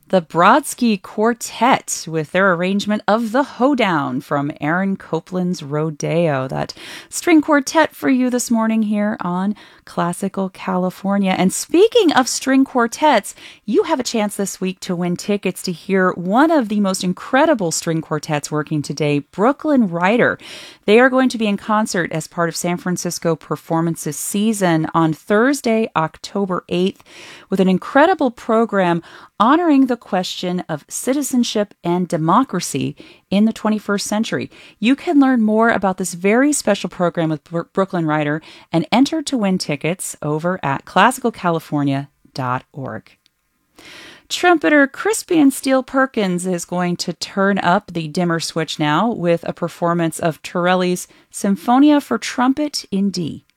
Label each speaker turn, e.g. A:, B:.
A: The Brodsky Quartet with their arrangement of The Hoedown from Aaron Copland's Rodeo. That string quartet for you this morning here on Classical California. And speaking of string quartets, you have a chance this week to win tickets to hear one of the most incredible string quartets working today, Brooklyn Rider. They are going to be in concert as part of San Francisco Performances season on Thursday, October 8th, with an incredible program honoring the question of citizenship and democracy in the 21st century. You can learn more about this very special program with Brooklyn Rider and enter to win tickets over at classicalcalifornia.org. Trumpeter Crispian Steele Perkins is going to turn up the dimmer switch now with a performance of Torelli's Symphonia for Trumpet in D.